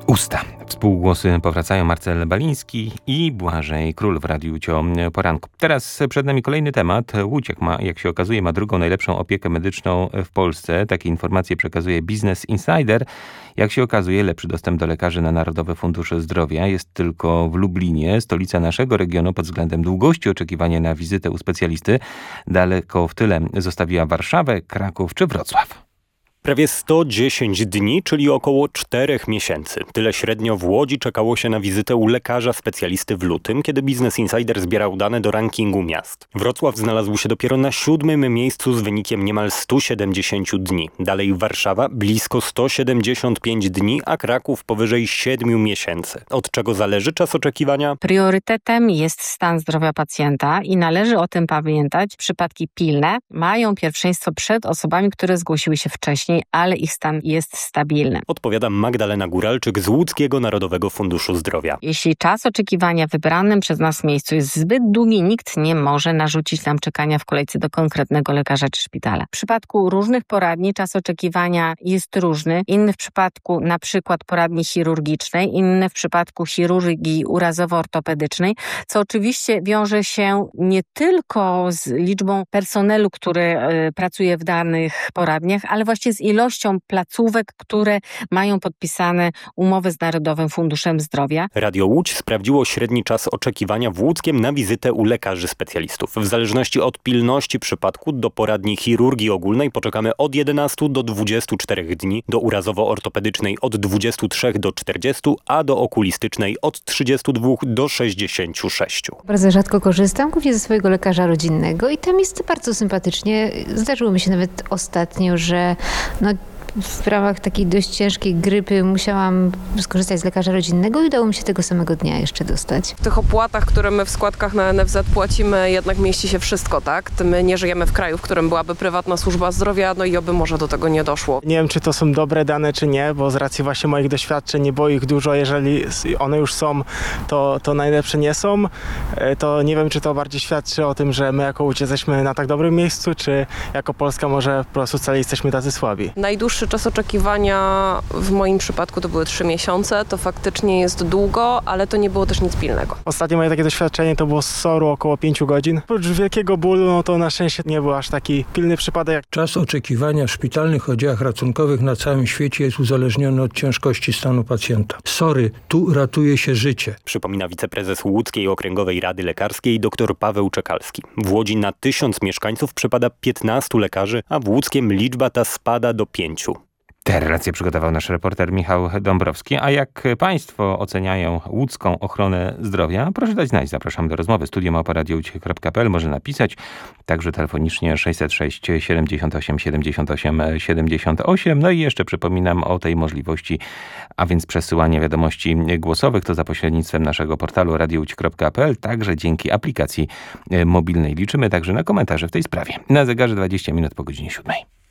Usta. Współgłosy powracają: Marcel Baliński i Błażej Król w Radiu Cio Poranku. Teraz przed nami kolejny temat. Łódź, jak się okazuje, ma drugą najlepszą opiekę medyczną w Polsce. Takie informacje przekazuje Business Insider. Jak się okazuje, lepszy dostęp do lekarzy na Narodowy Fundusz Zdrowia jest tylko w Lublinie, stolica naszego regionu pod względem długości oczekiwania na wizytę u specjalisty. Daleko w tyle zostawiła Warszawę, Kraków czy Wrocław. Prawie 110 dni, czyli około 4 miesięcy. Tyle średnio w Łodzi czekało się na wizytę u lekarza specjalisty w lutym, kiedy Business Insider zbierał dane do rankingu miast. Wrocław znalazł się dopiero na 7. miejscu z wynikiem niemal 170 dni. Dalej Warszawa blisko 175 dni, a Kraków powyżej 7 miesięcy. Od czego zależy czas oczekiwania? Priorytetem jest stan zdrowia pacjenta i należy o tym pamiętać. Przypadki pilne mają pierwszeństwo przed osobami, które zgłosiły się wcześniej, ale ich stan jest stabilny. Odpowiada Magdalena Góralczyk z Łódzkiego Narodowego Funduszu Zdrowia. Jeśli czas oczekiwania w wybranym przez nas miejscu jest zbyt długi, nikt nie może narzucić nam czekania w kolejce do konkretnego lekarza czy szpitala. W przypadku różnych poradni czas oczekiwania jest różny. Inny w przypadku na przykład poradni chirurgicznej, inny w przypadku chirurgii urazowo-ortopedycznej, co oczywiście wiąże się nie tylko z liczbą personelu, który pracuje w danych poradniach, ale właśnie z ilością placówek, które mają podpisane umowy z Narodowym Funduszem Zdrowia. Radio Łódź sprawdziło średni czas oczekiwania w Łódzkiem na wizytę u lekarzy specjalistów. W zależności od pilności przypadku do poradni chirurgii ogólnej poczekamy od 11 do 24 dni, do urazowo-ortopedycznej od 23 do 40, a do okulistycznej od 32 do 66. Bardzo rzadko korzystam, głównie ze swojego lekarza rodzinnego i tam jest bardzo sympatycznie. Zdarzyło mi się nawet ostatnio, że w ramach takiej dość ciężkiej grypy musiałam skorzystać z lekarza rodzinnego i udało mi się tego samego dnia jeszcze dostać. W tych opłatach, które my w składkach na NFZ płacimy, jednak mieści się wszystko, tak? My nie żyjemy w kraju, w którym byłaby prywatna służba zdrowia, i oby może do tego nie doszło. Nie wiem, czy to są dobre dane, czy nie, bo z racji właśnie moich doświadczeń, bo ich dużo, jeżeli one już są, to najlepsze nie są. To nie wiem, czy to bardziej świadczy o tym, że my jako Łódź jesteśmy na tak dobrym miejscu, czy jako Polska może po prostu wcale jesteśmy tacy słabi. Najdłuższy czas oczekiwania w moim przypadku to były 3 miesiące. To faktycznie jest długo, ale to nie było też nic pilnego. Ostatnie moje takie doświadczenie to było z SOR-u około 5 godzin. Oprócz wielkiego bólu, to na szczęście nie był aż taki pilny przypadek. Czas oczekiwania w szpitalnych oddziałach ratunkowych na całym świecie jest uzależniony od ciężkości stanu pacjenta. SOR-y, tu ratuje się życie. Przypomina wiceprezes Łódzkiej Okręgowej Rady Lekarskiej dr Paweł Czekalski. W Łodzi na 1000 mieszkańców przypada 15 lekarzy, a w Łódzkiem liczba ta spada do 5. Te relacje przygotował nasz reporter Michał Dąbrowski. A jak państwo oceniają łódzką ochronę zdrowia? Proszę dać znać. Zapraszam do rozmowy. studio@radiouć.pl. Może napisać także telefonicznie 606 78 78 78. No i jeszcze przypominam o tej możliwości, a więc przesyłania wiadomości głosowych. To za pośrednictwem naszego portalu radiouć.pl. Także dzięki aplikacji mobilnej. Liczymy także na komentarze w tej sprawie. Na zegarze 20 minut po godzinie 7.